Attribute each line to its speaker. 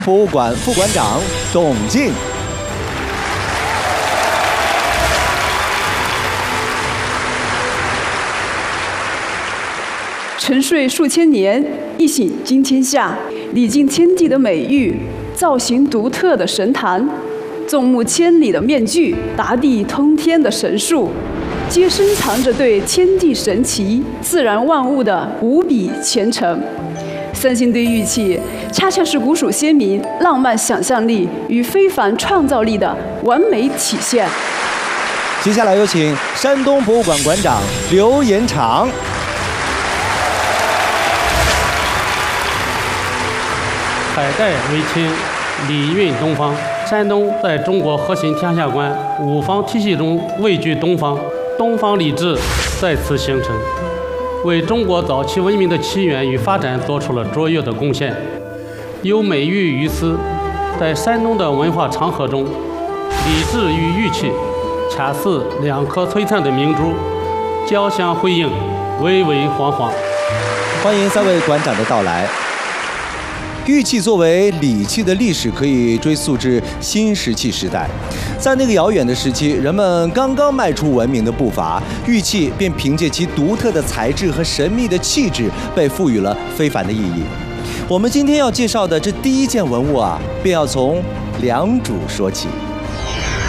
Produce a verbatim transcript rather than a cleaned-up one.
Speaker 1: 博物馆副馆长董静。
Speaker 2: 沉睡数千年，一醒惊天下，礼尽天地的美誉，造型独特的神坛，纵目千里的面具，达地通天的神术，皆深藏着对天地神奇、自然万物的无比虔诚。三星堆玉器恰恰是古蜀先民浪漫想象力与非凡创造力的完美体现。
Speaker 1: 接下来有请山东博物馆馆长刘延长。
Speaker 3: 百代为亲，礼运东方。山东在中国核心天下观五方体系中位居东方，东方礼制在此形成，为中国早期文明的起源与发展做出了卓越的贡献。有美玉于斯，在山东的文化长河中，礼制与玉器恰似两颗璀璨的明珠，交相辉映，巍巍煌煌。
Speaker 1: 欢迎三位馆长的到来。玉器作为礼器的历史可以追溯至新石器时代，在那个遥远的时期，人们刚刚迈出文明的步伐，玉器便凭借其独特的材质和神秘的气质，被赋予了非凡的意义。我们今天要介绍的这第一件文物啊，便要从良渚说起。